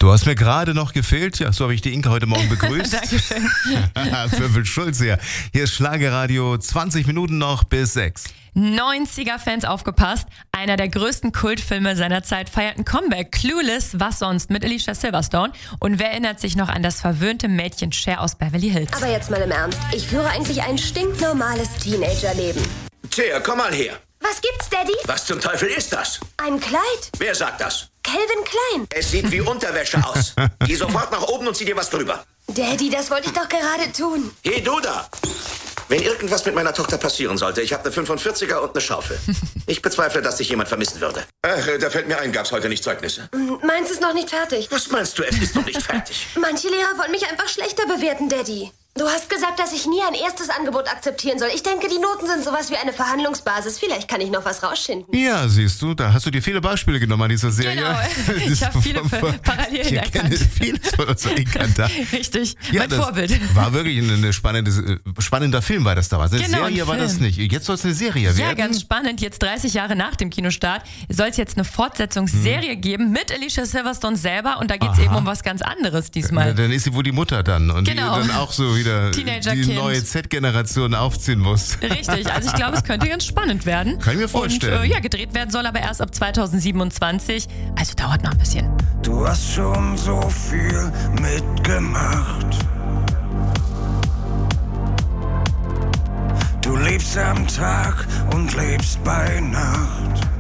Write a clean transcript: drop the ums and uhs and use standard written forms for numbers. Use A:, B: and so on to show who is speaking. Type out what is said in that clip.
A: Du hast mir gerade noch gefehlt. Ja, so habe ich die Inka heute Morgen begrüßt.
B: Dankeschön.
A: Pöbel Schulz hier. Hier ist Schlagerradio, 20 Minuten noch bis 6.
B: 90er-Fans aufgepasst. Einer der größten Kultfilme seiner Zeit feiert ein Comeback. Clueless, was sonst, mit Alicia Silverstone. Und wer erinnert sich noch an das verwöhnte Mädchen Cher aus Beverly Hills?
C: Aber jetzt mal im Ernst. Ich führe eigentlich ein stinknormales Teenagerleben.
D: Cher, komm mal her.
C: Was gibt's, Daddy?
D: Was zum Teufel ist das?
C: Ein Kleid?
D: Wer sagt das?
C: Calvin Klein.
D: Es sieht wie Unterwäsche aus. Geh sofort nach oben und zieh dir was drüber.
C: Daddy, das wollte ich doch gerade tun.
D: Hey, du da! Wenn irgendwas mit meiner Tochter passieren sollte, ich habe eine 45er und eine Schaufel. Ich bezweifle, dass dich jemand vermissen würde. Ach, da fällt mir ein, gab's heute nicht Zeugnisse.
C: Meins ist noch nicht fertig.
D: Was meinst du, es ist noch nicht fertig?
C: Manche Lehrer wollen mich einfach schlechter bewerten, Daddy. Du hast gesagt, dass ich nie ein erstes Angebot akzeptieren soll. Ich denke, die Noten sind sowas wie eine Verhandlungsbasis. Vielleicht kann ich noch was rausschinden.
A: Ja, siehst du, da hast du dir viele Beispiele genommen an dieser Serie.
B: Genau, ich habe viele Parallelen erkannt.
A: Vieles von uns da.
B: Richtig,
A: Ja,
B: mein
A: das
B: Vorbild.
A: War wirklich ein spannender Film, war das damals. Eine
B: Genau,
A: Serie
B: ein
A: war das
B: Film.
A: nicht. Jetzt soll es eine Serie werden.
B: Ja, ganz spannend. Jetzt 30 Jahre nach dem Kinostart soll es jetzt eine Fortsetzungsserie geben mit Alicia Silverstone selber. Und da geht es eben um was ganz anderes diesmal.
A: Dann ist sie wohl die Mutter dann. Und
B: Genau.
A: die dann auch so wieder
B: Teenagerkind.
A: die neue Z-Generation aufziehen muss.
B: Richtig, also ich glaube, es könnte ganz spannend werden.
A: Kann ich mir vorstellen.
B: Und gedreht werden soll aber erst ab 2027. Also dauert noch ein bisschen.
E: Du hast schon so viel mitgemacht. Du lebst am Tag und lebst bei Nacht.